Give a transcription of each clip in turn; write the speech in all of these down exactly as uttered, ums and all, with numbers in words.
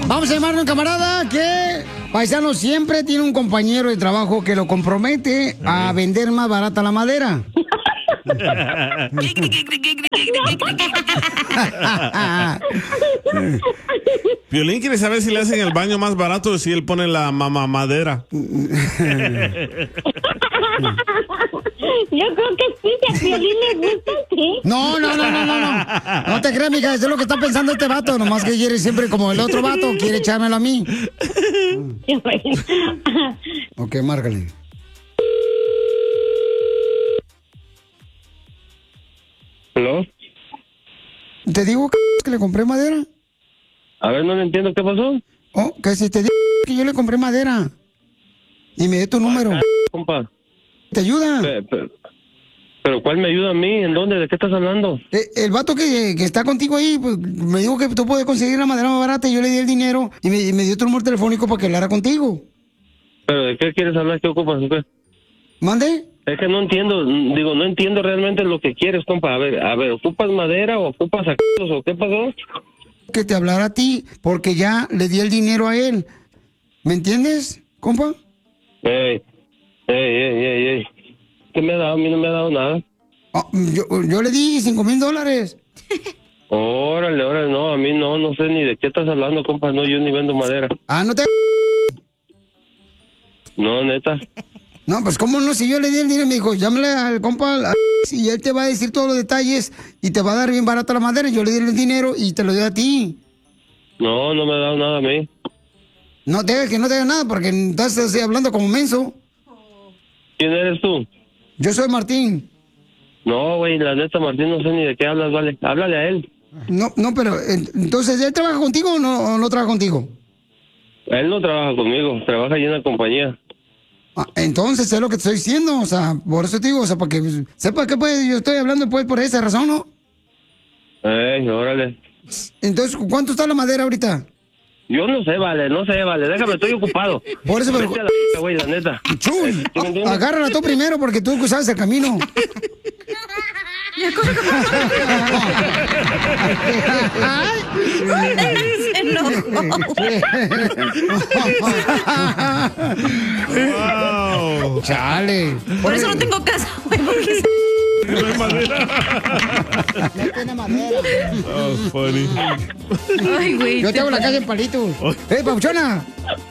Vamos a llamarle a un camarada que, paisano, siempre tiene un compañero de trabajo que lo compromete a vender más barata la madera. Piolín quiere saber si le hacen el baño más barato o si él pone la mamá madera. Yo creo que sí, que a Piolín le gusta, sí. No, no, no, no, no, no. No te creas, mija, eso es lo que está pensando este vato. Nomás que quiere siempre como el otro vato, quiere echármelo a mí. Ok, márcale. ¿Hello? ¿Te digo que le compré madera? A ver, no le entiendo, ¿qué pasó? Oh, que si te digo que yo le compré madera. Y me dio tu número. Compa. ¿Te ayuda? Pero, pero, pero ¿cuál me ayuda a mí? ¿En dónde? ¿De qué estás hablando? Eh, el vato que, que está contigo ahí, pues, me dijo que tú puedes conseguir la madera más barata y yo le di el dinero y me, y me dio tu número telefónico para que hablara contigo. ¿Pero de qué quieres hablar? ¿Qué ocupas? ¿Qué? ¿Mande? Es que no entiendo, digo, no entiendo realmente lo que quieres, compa. A ver, a ver, ¿ocupas madera o ocupas sacados o qué pasó? Que te hablara a ti, porque ya le di el dinero a él. ¿Me entiendes, compa? Ey, ey, ey, ey, ey. ¿Qué me ha dado? A mí no me ha dado nada. Oh, yo, yo le di cinco mil dólares. Órale, órale, no, a mí no, no sé ni de qué estás hablando, compa. No, yo ni vendo madera. Ah, no te... No, neta. No, pues cómo no, si yo le di el dinero, me dijo, llámale al compa a- y él te va a decir todos los detalles y te va a dar bien barata la madera. Yo le di el dinero y te lo doy a ti. No, no me ha dado nada a mí. No te que no te haga nada porque estás así hablando como menso. ¿Quién eres tú? Yo soy Martín. No, güey, la neta, Martín, no sé ni de qué hablas, vale. Háblale a él. No, no, pero en- entonces, ¿él trabaja contigo o no, o no trabaja contigo? Él no trabaja conmigo, trabaja ahí en la compañía. Ah, entonces es lo que te estoy diciendo, o sea, por eso te digo, o sea, para que pues, sepa que pues yo estoy hablando pues por esa razón, ¿no? Ey, órale. Entonces, ¿cuánto está la madera ahorita? Yo no sé, vale, no sé, vale, déjame, estoy ocupado. Por eso, pero... Vete a la güey, la neta. Chuy, ¿Sí me entiendes? agárrala tú primero porque tú sabes el camino. Se enojó. Wow. Chale. Por eso no tengo casa, güey, porque se- No hay madera. No tiene madera. Oh, funny. Ay, güey. Yo te hago la casa en palitos. ¡Eh, Pauchona!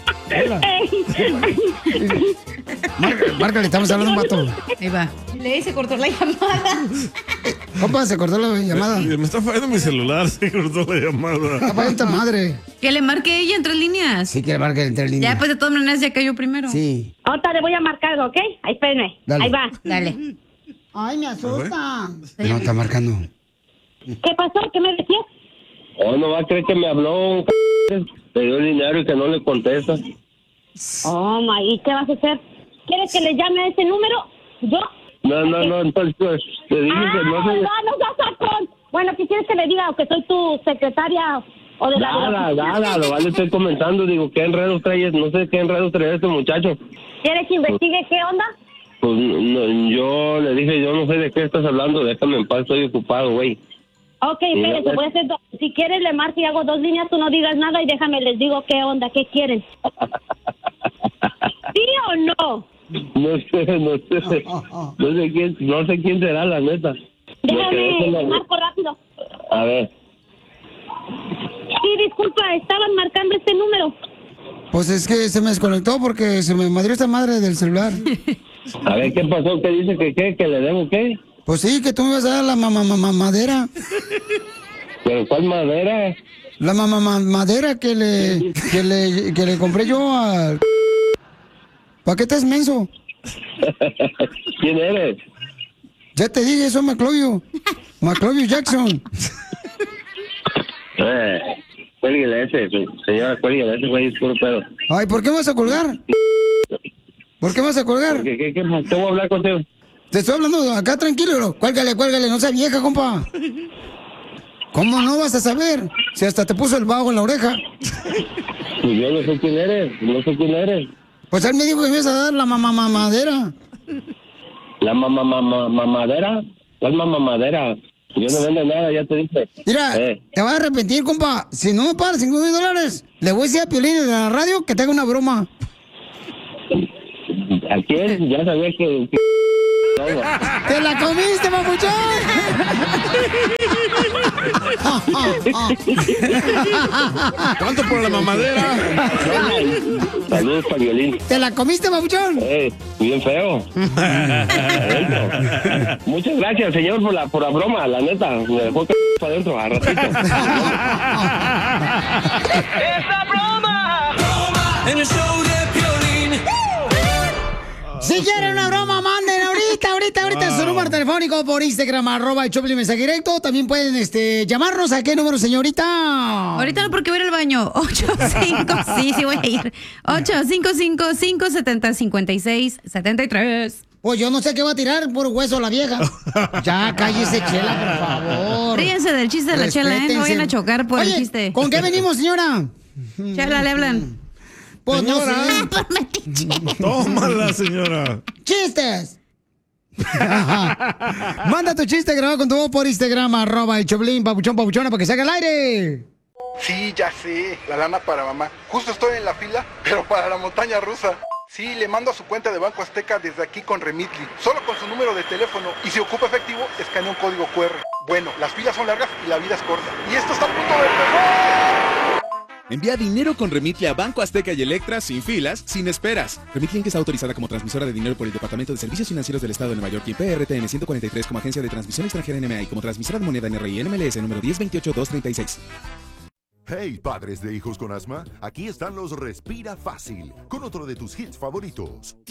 Márcale, márcale, estamos hablando de un vato. Ahí va. Le se cortó la llamada. Compa, se cortó la llamada. Me está fallando mi celular, se cortó la llamada. Está fallando madre. Que le marque ella en tres líneas. Sí, que marque entre líneas. Ya, pues de todas maneras ya cayó primero. Sí. Ahorita le voy a marcar, ¿ok? Ahí, espérenme. Dale. Ahí va. Dale. Ay, me asusta. No, está marcando. ¿Qué pasó? ¿Qué me decías? Oh, no va a creer que me habló un c... le dio dinero y que no le contesta. Oh, my, ¿y qué vas a hacer? ¿Quieres que le llame a ese número? ¿Yo? No, no, no, entonces pues, te dije Ah, que no no, sé... no seas sacón. Bueno, ¿qué quieres que le diga? ¿O que soy tu secretaria o de la... Nada, nada, lo vale, estoy comentando, digo, ¿qué enredos trae? No sé qué enredos trae este muchacho. ¿Quieres que investigue qué onda? Pues no, yo le dije, yo no sé de qué estás hablando, déjame en paz, estoy ocupado, güey. Ok, espérese, voy a hacer... do- Si quieres le marco y hago dos líneas, tú no digas nada y déjame les digo qué onda, qué quieren. ¿Sí o no? No sé, no sé, no sé quién, no sé quién será, la neta. Déjame, Me quedé con la- marco rápido. A ver, Sí, disculpa, estaban marcando este número. Pues es que se me desconectó porque se me madrió esta madre del celular. a ver, ¿qué pasó? ¿Qué dice que qué? ¿Que le debo qué? Pues sí, que tú me vas a dar la mamá mamá madera. ¿Pero cuál madera? La mamá ma- madera que le, que le que le compré yo al... ¿Para qué estás menso? ¿Quién eres? Ya te dije, soy Maclovio. Maclovio Jackson. Eh, cuélguele ese, señora, cuélguele ese, güey, es puro pedo. Ay, ¿por qué me vas a colgar? ¿Por qué me vas a colgar? ¿Qué, qué, qué más? Te voy a hablar contigo. Te estoy hablando acá tranquilo, bro. Cuélgale, cuélgale, no seas vieja, compa. ¿Cómo no vas a saber? Si hasta te puso el vago en la oreja. Pues yo no sé quién eres, no sé quién eres. Pues él me dijo que me ibas a dar la mamá mamadera. ¿La mamá mamá mamadera? ¿Cuál mamá madera? Yo no vendo nada, ya te dije. Mira, Eh. te vas a arrepentir, compa. Si no me pagas cinco mil dólares, le voy a decir a Piolín de la radio que te haga una broma. ¿A quién? Ya sabía que... que... todo. ¡Te la comiste, papuchón! ¿Cuánto por la mamadera? Saludos para Violín. ¿Te la comiste, papuchón? Eh, bien feo. Adentro. Muchas gracias, señor, por la, por la broma, la neta. Me dejó c... para adentro, a ratito. ¡Esa broma! ¡Broma! En el show de Piolín. Si quieren una broma, manden ahorita, ahorita, ahorita Wow. su número telefónico por Instagram, arroba el Choplin mensaje directo. También pueden este, llamarnos. ¿A qué número, señorita? Ahorita no, porque voy a ir al baño. ocho cinco, sí, sí voy a ir. ocho cinco cinco, cinco siete cero, cinco seis siete tres. Pues yo no sé qué va a tirar por hueso la vieja. Ya, cállese, Chela, por favor. Ríense del chiste de la Chela, ¿eh? No Respétense. vayan a chocar por Oye, el chiste. ¿con qué venimos, señora? Chela, le hablan. Pues no Señora. sé. Por metiche. Tómala, señora. ¡Chistes! Manda tu chiste grabado con tu voz por Instagram, arroba el Choplin, papuchón, papuchona, para que se haga el aire. Sí, ya sé, la lana para mamá. Justo estoy en la fila, pero para la montaña rusa. Sí, le mando a su cuenta de Banco Azteca desde aquí con Remitly, solo con su número de teléfono. Y si ocupa efectivo, escanea un código cu erre. Bueno, las filas son largas y la vida es corta. Y esto está a punto de empezar. Envía dinero con Remitly a Banco Azteca y Electra sin filas, sin esperas. Remitly Inc está autorizada como transmisora de dinero por el Departamento de Servicios Financieros del Estado de Nueva York y P R T N ciento cuarenta y tres como agencia de transmisión extranjera N M A y como transmisora de moneda N R I N M L S número diez veintiocho dos treinta y seis. Hey, padres de hijos con asma, aquí están los Respira Fácil, con otro de tus hits favoritos.